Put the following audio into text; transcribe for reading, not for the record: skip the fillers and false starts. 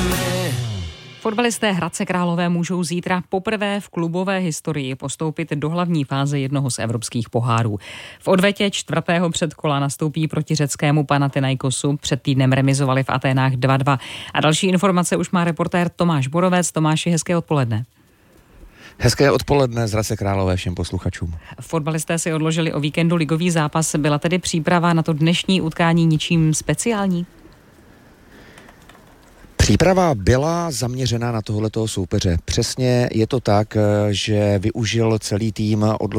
Fotbalisté Hradce Králové můžou zítra poprvé v klubové historii postoupit do hlavní fáze jednoho z evropských pohárů. V odvetě 4. předkola nastoupí proti řeckému Panathinaikosu. Před týdnem remizovali v Aténách 2-2. A další informace už má reportér Tomáš Borovec. Tomáši, hezké odpoledne. Hezké odpoledne z Hradce Králové všem posluchačům. Fotbalisté si odložili o víkendu ligový zápas. Byla tedy příprava na to dnešní utkání ničím speciální? Příprava byla zaměřena na tohletoho soupeře. Přesně je to tak, že využil celý tým